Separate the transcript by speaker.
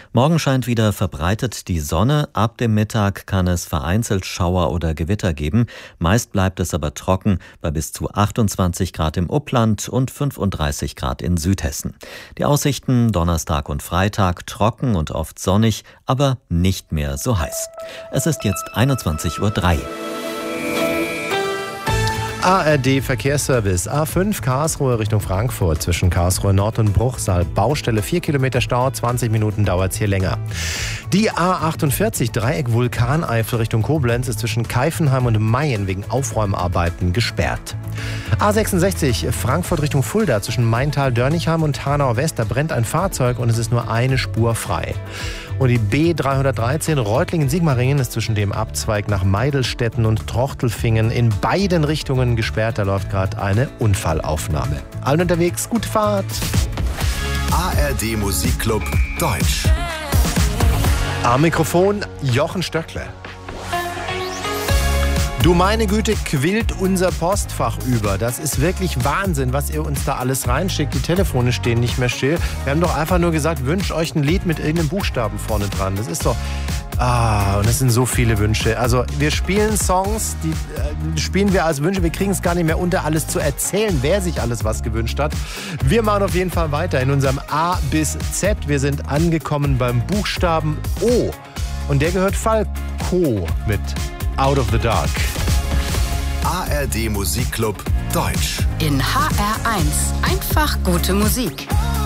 Speaker 1: Morgen scheint wieder verbreitet die Sonne. Ab dem Mittag kann es vereinzelt Schauer oder Gewitter geben. Meist bleibt es aber trocken bei bis zu 28 Grad im Upland und 35 Grad in Südhessen. Die Aussichten Donnerstag und Freitag trocken und oft sonnig, aber nicht mehr so heiß. Es ist jetzt 21:03 Uhr.
Speaker 2: ARD Verkehrsservice. A5 Karlsruhe Richtung Frankfurt zwischen Karlsruhe Nord und Bruchsal. Baustelle 4 Kilometer Stau, 20 Minuten dauert es hier länger. Die A48 Dreieck Vulkaneifel Richtung Koblenz ist zwischen Keifenheim und Mayen wegen Aufräumarbeiten gesperrt. A66 Frankfurt Richtung Fulda zwischen Maintal-Dörnigheim und Hanau West. Da brennt ein Fahrzeug und es ist nur eine Spur frei. Und die B313 Reutlingen-Sigmaringen ist zwischen dem Abzweig nach Meidelstetten und Trochtelfingen in beiden Richtungen gesperrt. Da läuft gerade eine Unfallaufnahme. Allen unterwegs, gute Fahrt.
Speaker 3: ARD Musikclub Deutsch.
Speaker 2: Am Mikrofon Jochen Stöckler. Du meine Güte, quillt unser Postfach über. Das ist wirklich Wahnsinn, was ihr uns da alles reinschickt. Die Telefone stehen nicht mehr still. Wir haben doch einfach nur gesagt, wünscht euch ein Lied mit irgendeinem Buchstaben vorne dran. Das ist doch... und das sind so viele Wünsche. Also wir spielen Songs, die spielen wir als Wünsche. Wir kriegen es gar nicht mehr unter, alles zu erzählen, wer sich alles was gewünscht hat. Wir machen auf jeden Fall weiter in unserem A bis Z. Wir sind angekommen beim Buchstaben O. Und der gehört Falco mit Out of the Dark.
Speaker 3: ARD Musikclub Deutsch.
Speaker 4: In HR1 einfach gute Musik.